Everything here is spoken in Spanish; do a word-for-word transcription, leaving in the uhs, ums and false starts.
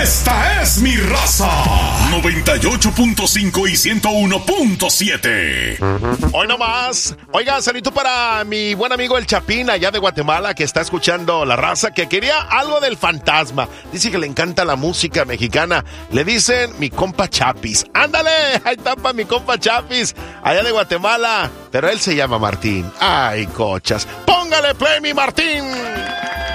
Esta es mi raza. noventa y ocho punto cinco y ciento uno punto siete. Hoy nomás. Oiga, saludito para mi buen amigo el Chapín, allá de Guatemala, que está escuchando La Raza, que quería algo del fantasma. Dice que le encanta la música mexicana. Le dicen mi compa Chapis. ¡Ándale! Ahí está pa' mi compa Chapis, allá de Guatemala. Pero él se llama Martín. ¡Ay, cochas! ¡Póngale play, mi Martín!